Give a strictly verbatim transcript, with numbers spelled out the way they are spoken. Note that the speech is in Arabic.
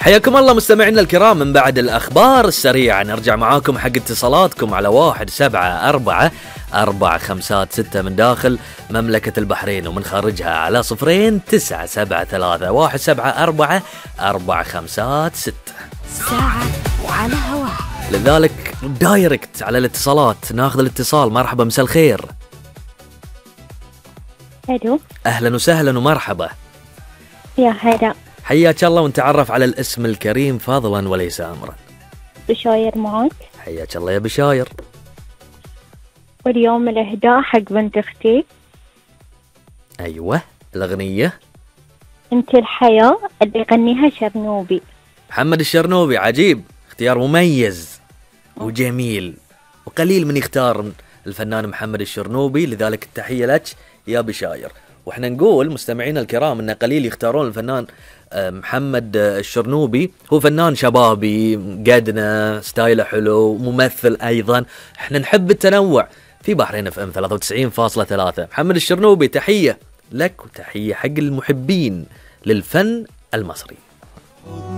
حياكم الله مستمعينا الكرام. من بعد الأخبار السريعة نرجع معاكم حق اتصالاتكم على واحد سبعة أربعة أربعة خمسات ستة من داخل مملكة البحرين ومن خارجها على صفرين تسعة سبعة ثلاثة واحد سبعة أربعة أربعة خمسات ستة. ساعة وعلى هواء، لذلك دايركت على الاتصالات. ناخذ الاتصال. مرحبا، مساء الخير. الو، أهلا وسهلا ومرحبا. يا هلا، حياك الله ونتعرف على الاسم الكريم فضلا وليس أمرا. بشاير معك. حياك الله يا بشاير. واليوم الإهداء حق بنت أختي. أيوة، الأغنية أنت الحياة اللي يغنيها شرنوبي. محمد الشرنوبي. عجيب، اختيار مميز وجميل، وقليل من يختار الفنان محمد الشرنوبي، لذلك التحية لك يا بشاير. وإحنا نقول مستمعينا الكرام إن قليل يختارون الفنان محمد الشرنوبي. هو فنان شبابي قدنا، ستايله حلو، ممثل أيضا. إحنا نحب التنوع في بحرين اف ام ثلاثة وتسعين فاصلة ثلاثة. محمد الشرنوبي تحية لك وتحية حق المحبين للفن المصري.